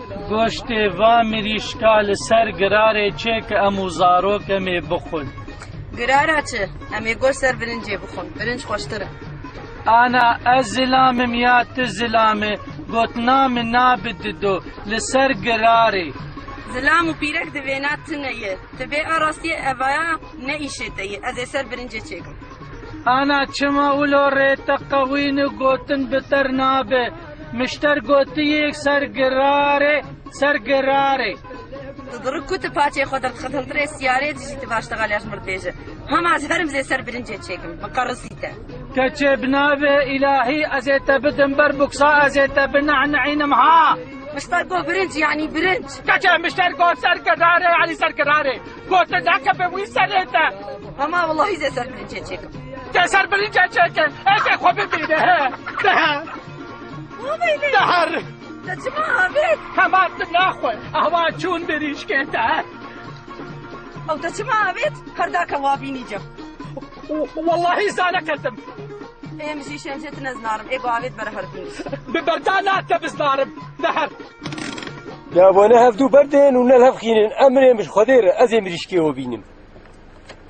گۆشتێ وا مریشکا لەسەر گرارێ چێ کە ئەموو زارۆکەمێ بخۆن. گرارە چ؟ ئەمێ گۆشت سەر برنجێ بخۆن، برنج خۆشترە. ئانا ئەس زلامم یا ت زلامێ گوتنا من نابددۆ لەسەر گرارێ. زلام و پیرەک دەوێنات تنەیە، تبێ ئاڕاستیە ئەڤایە نەئیشێتەیە، ئەزێ سەر برنجێ چێکم. ئانا چما ئولۆ ڕێتە قەوین و گوتن بتەر نابێ، مشتەر گوتیەک سەر گرارێ سەر گرارێ. دڕک کوتە پاچێ خۆ دەرخەتەنترێ سیارێ دژیتە باشتەغالیاش مردێژە. هەماز هەرم زێ سەر برنجێ چێکم، بەقەڕسیتە. کەچێ بنابێ ئیلاهی ئەزێتە بدم بەر بوکسا ئەزێتە بنەعنەعینم ها. مشتەر گۆ برنج یعنی برنج. کەچێ مشتەر گۆ سەر گرارێ یعنی سەر گرارێ. گۆتە داکە بە وی سەرێتە. هەما وەڵاهی زێ سەر برنجێ چێکم. تێ سەر برنجێ چێکن، ئەگە خۆ ببینێ دەهەر. دەچما ئاوێت؟ هەمان ناخۆی ئەوا چوون بریشکێتە. ئەو دەچما ئاوێت؟ هەرداکە وابینی جەم. واللهی زانە کردم. ئێمژی شێنجێت نەزنارم، ئێگۆ ئاوێت بەرە هەردوو. ببەردا ناتە بزنارم دەهەر. جابۆنە هەفتوو بەردێن و نەل هەفخینن ئەمرێ مش خۆدێرە ئەزێ مریشکێوە بینم.